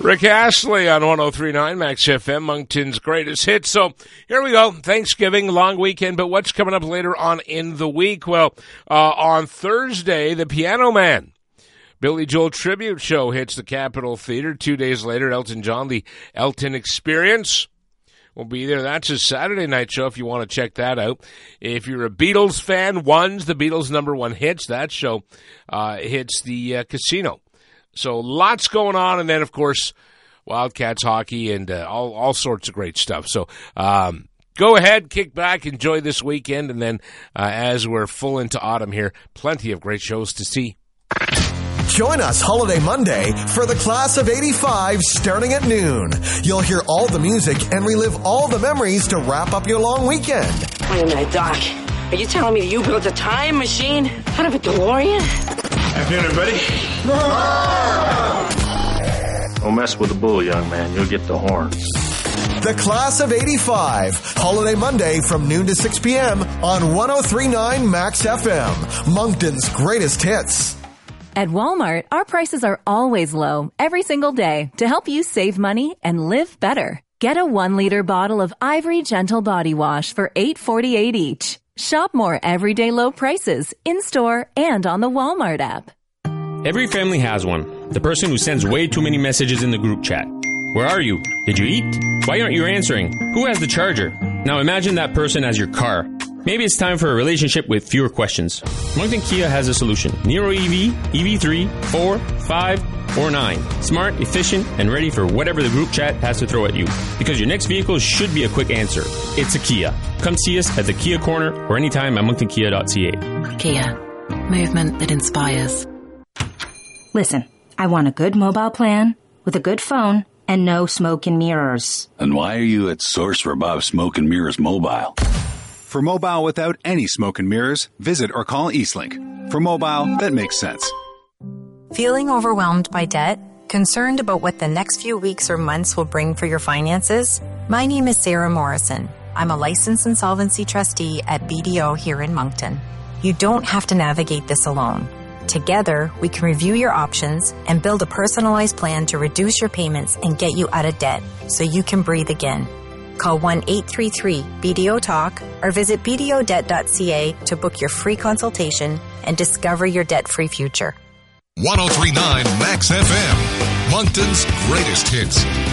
Rick Astley on 103.9 Max FM, Moncton's greatest hits. So here we go. Thanksgiving, long weekend, but what's coming up later on in the week? Well, on Thursday, the Piano Man Billy Joel tribute show hits the Capitol Theater. 2 days later, Elton John, the Elton Experience, will be there. That's a Saturday night show if you want to check that out. If you're a Beatles fan, One's the Beatles' #1 hits. That show hits the casino. So lots going on, and then, of course, Wildcats hockey and all sorts of great stuff. So go ahead, kick back, enjoy this weekend, and then as we're full into autumn here, plenty of great shows to see. Join us Holiday Monday for the Class of 85 starting at noon. You'll hear all the music and relive all the memories to wrap up your long weekend. Wait a minute, Doc. Are you telling me that you built a time machine out of a DeLorean? Afternoon, everybody. Don't mess with the bull, young man. You'll get the horns. The Class of 85, Holiday Monday from noon to 6 p.m. on 103.9 Max FM, Moncton's greatest hits. At Walmart, our prices are always low every single day to help you save money and live better. Get a 1-liter bottle of Ivory Gentle Body Wash for $8.48 each. Shop more everyday low prices in-store and on the Walmart app. Every family has one. The person who sends way too many messages in the group chat. Where are you? Did you eat? Why aren't you answering? Who has the charger? Now imagine that person as your car. Maybe it's time for a relationship with fewer questions. Moncton Kia has a solution. Nero EV, EV3, 4, 5, or 9. Smart, efficient, and ready for whatever the group chat has to throw at you. Because your next vehicle should be a quick answer. It's a Kia. Come see us at the Kia Corner or anytime at monctonkia.ca. Kia. Movement that inspires. Listen, I want a good mobile plan with a good phone and no smoke and mirrors. And why are you at Source for Bob Smoke and Mirrors Mobile? For mobile without any smoke and mirrors, visit or call Eastlink. For mobile that makes sense. Feeling overwhelmed by debt? Concerned about what the next few weeks or months will bring for your finances? My name is Sarah Morrison. I'm a licensed insolvency trustee at BDO here in Moncton. You don't have to navigate this alone. Together, we can review your options and build a personalized plan to reduce your payments and get you out of debt so you can breathe again. Call 1-833-BDO-TALK or visit bdodebt.ca to book your free consultation and discover your debt-free future. 103.9 Max FM, Moncton's greatest hits.